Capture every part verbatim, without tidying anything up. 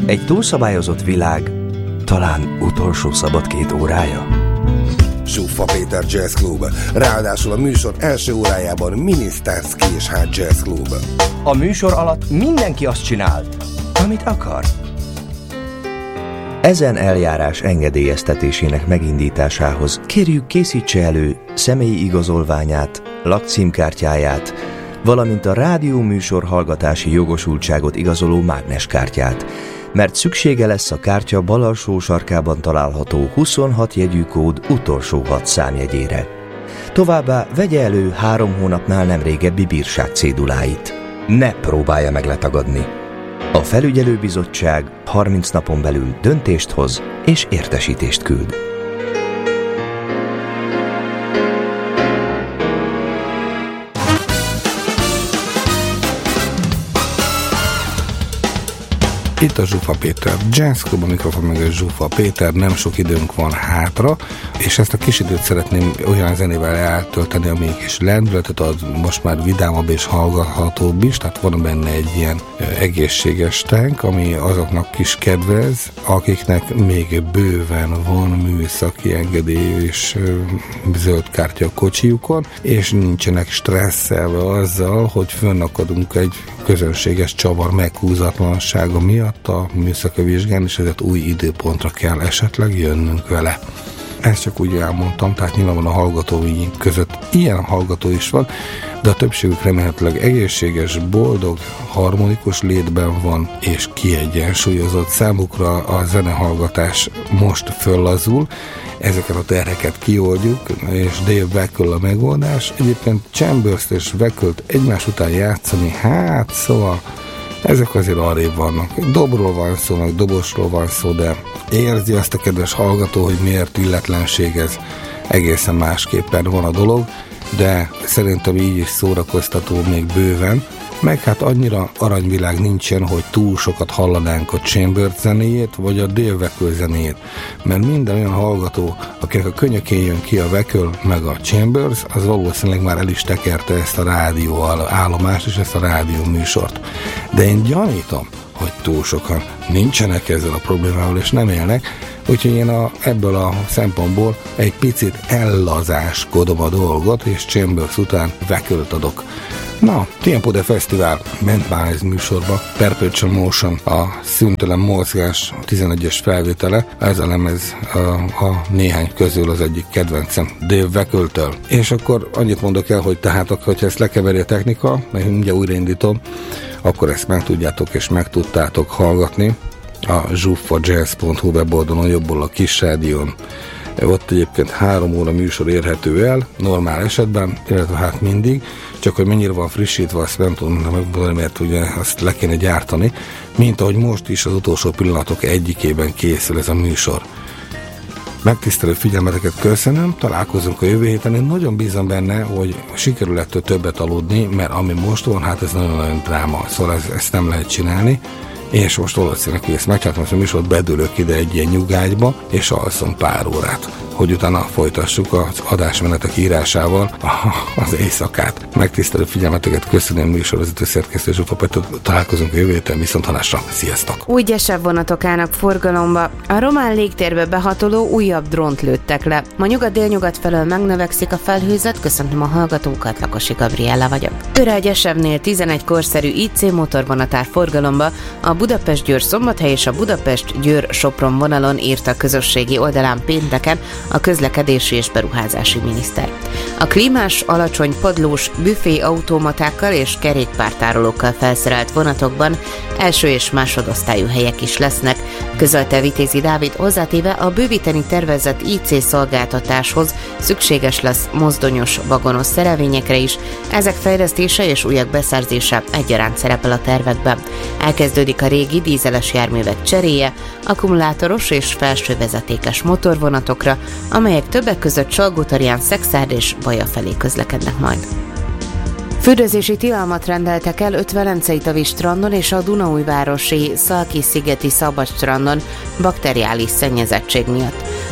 Egy túlszabályozott világ talán utolsó szabad két órája. Zsuffa Péter Jazz Club. Ráadásul a műsor első órájában Minisztánszky és hát Jazz Club. A műsor alatt mindenki azt csinál, amit akar. Ezen eljárás engedélyeztetésének megindításához kérjük, készítse elő személyi igazolványát, lakcímkártyáját, valamint a rádióműsor hallgatási jogosultságot igazoló mágneskártyát, mert szüksége lesz a kártya bal alsó sarkában található huszonhat jegyű kód utolsó hat számjegyére. Továbbá vegye elő három hónapnál nem régebbi bírság céduláit. Ne próbálja meg letagadni. A felügyelőbizottság harminc napon belül döntést hoz és értesítést küld. Itt a Zsuffa Péter Jazz Club, a mikrofon meg a Zsuffa Péter, nem sok időnk van hátra, és ezt a kis időt szeretném olyan zenével eltölteni, ami is lendületet ad, most már vidámabb és hallgathatóbb is, tehát van benne egy ilyen egészséges tank, ami azoknak is kedvez, akiknek még bőven van műszaki engedély és zöld kártya a kocsiukon, és nincsenek stresszelve azzal, hogy fönnakadunk egy közönséges csavar meghúzatlansága miatt a műszaki vizsgán, és ezért új időpontra kell esetleg jönnünk vele. Ezt csak úgy elmondtam, tehát nyilván a hallgatóink között ilyen hallgató is van, de a többségük remélhetőleg egészséges, boldog, harmonikus létben van, és kiegyensúlyozott. Számukra a zenehallgatás most föllazul, ezeket a terheket kioldjuk, és Dave Weckl a megoldás. Egyébként Chambers és Wecklt egymás után játszani, hát szóval ezek azért arrébb vannak. Dobról van szó, meg dobosról van szó, de érzi azt a kedves hallgató, hogy miért illetlenség ez. Egészen másképpen van a dolog, de szerintem így is szórakoztató még bőven, meg hát annyira aranyvilág nincsen, hogy túl sokat hallanánk a Chambers zenéjét, vagy a Dave Weckl zenéjét, mert minden olyan hallgató, akinek a könyökén jön ki a Weckl meg a Chambers, az valószínűleg már el is tekerte ezt a rádió állomást és ezt a rádió műsort. De én gyanítom, hogy túl sokan nincsenek ezzel a problémával, és nem élnek, úgyhogy én a, ebből a szempontból egy picit ellazáskodom a dolgot, és Chambers után Wecklt adok. Na, Tempo de Fesztivál ment már ez műsorba, Perpetual Motion, a szüntelen mozgás tizenegyes felvétele, ez a lemez a, a néhány közül az egyik kedvencem, Dave Weckl-től. És akkor annyit mondok el, hogy tehát, hogyha ezt lekeveri a technika, mert mindjárt újraindítom, akkor ezt meg tudjátok és meg tudtátok hallgatni a zsuffajazz pont hu weboldalon, jobbból a kis rádión. Ott egyébként három óra műsor érhető el, normál esetben, illetve hát mindig, csak hogy mennyire van frissítve, azt nem tudom megmondani, mert ugye azt le kéne gyártani, mint ahogy most is az utolsó pillanatok egyikében készül ez a műsor. Megtisztelő figyelmeteket köszönöm, találkozunk a jövő héten, én nagyon bízom benne, hogy sikerül ettől többet aludni, mert ami most van, hát ez nagyon-nagyon dráma, szóval ez, ezt nem lehet csinálni. És most valószínűleg, hogy ezt megcsináltam, ezt a műsort, bedőlök ide egy ilyen nyugágyba, és alszom pár órát, hogy utána folytassuk az adásmenetek írásával az éjszakát. Megtisztelő figyelmeteket köszönöm, műsorvezető szerkesztő Zsuffa Péter, találkozunk a jövő héten, viszonthallásra, sziasztok! Új gyesebb vonatok állnak forgalomba. A román légtérbe behatoló újabb drónt lőttek le. Ma nyugat-délnyugat felől megnövekszik a felhőzet, köszöntöm a hallgatókat, Lakosi Gabriella vagyok. Őre-Gyesebnél tizenegy korszerű í cé motorvonat áll forgalomba, a Budapest-Győr-Szombathely és a Budapest-Győr-Sopron vonalon írta a közösségi oldalán pénteken a közlekedési és beruházási miniszter. A klímás, alacsony padlós, büfé automatákkal és kerékpártárolókkal felszerelt vonatokban első és másodosztályú helyek is lesznek, közölte Vitézi Dávid, hozzátéve a bővíteni tervezett í cé szolgáltatáshoz szükséges lesz mozdonyos, vagonos szerelvényekre is, ezek fejlesztése és újak beszerzése egyaránt szerepel a tervekben. Elkezdődik a régi dízeles járművek cseréje, akkumulátoros és felsővezetékes motorvonatokra, amelyek többek között Salgótarján, Szekszárd és Baja felé közlekednek majd. Fürdőzési tilalmat rendeltek el öt velencei tavi strandon és a Dunaújvárosi Szalki-szigeti szabadstrandon bakteriális szennyezettség miatt.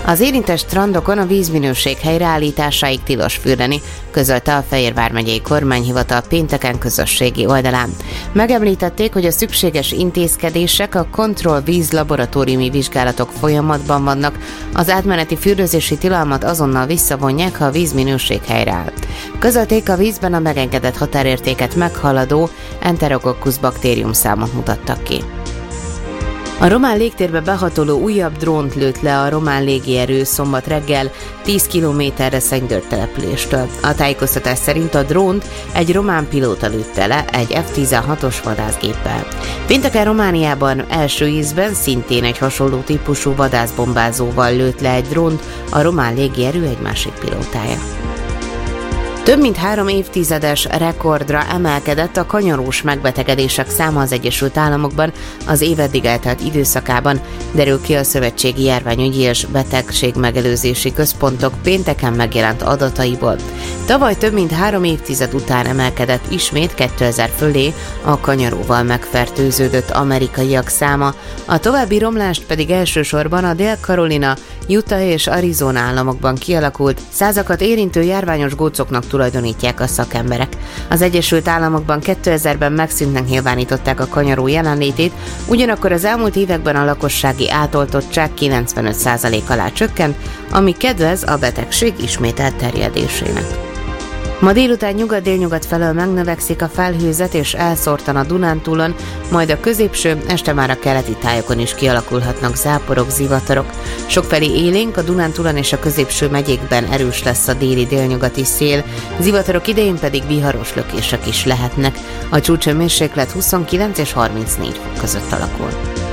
Az érintett strandokon a vízminőség helyreállításáig tilos fürdeni, közölte a Fejér vármegyei kormányhivatal pénteken közösségi oldalán. Megemlítették, hogy a szükséges intézkedések, a kontroll víz laboratóriumi vizsgálatok folyamatban vannak, az átmeneti fürdőzési tilalmat azonnal visszavonják, ha a vízminőség helyreáll. Közölték, a vízben a megengedett határértéket meghaladó Enterococcus baktérium számot mutattak ki. A román légtérbe behatoló újabb drónt lőtt le a román légierő szombat reggel tíz kilométerre Szentgyörgy településtől. A tájékoztatás szerint a drónt egy román pilóta lőtte le egy ef tizenhatos vadászgéppel. Pénteken Romániában első ízben szintén egy hasonló típusú vadászbombázóval lőtt le egy drónt a román légierő egy másik pilótája. Több mint három évtizedes rekordra emelkedett a kanyarós megbetegedések száma az Egyesült Államokban az év eddig eltelt időszakában, derül ki a Szövetségi Járványügyi és Betegségmegelőzési Központok pénteken megjelent adataiból. Tavaly több mint három évtized után emelkedett ismét kétezer fölé a kanyaróval megfertőződött amerikaiak száma, a további romlást pedig elsősorban a Dél-Carolina, Utah és Arizona államokban kialakult, százakat érintő járványos gócoknak tulajdonítják a szakemberek. Az Egyesült Államokban kétezerben megszűntnek nyilvánították a kanyaró jelenlétét, ugyanakkor az elmúlt években a lakossági átoltottság kilencvenöt százalék alá csökkent, ami kedvez a betegség ismét elterjedésének. Ma délután nyugat-délnyugat felől megnövekszik a felhőzet és elszórtan a Dunántúlon, majd a középső, este már a keleti tájokon is kialakulhatnak záporok, zivatarok. Sokfelé élénk, a Dunántúlon és a középső megyékben erős lesz a déli-délnyugati szél, zivatarok idején pedig viharos lökések is lehetnek. A csúcshőmérséklet huszonkilenc és harmincnégy fok között alakul.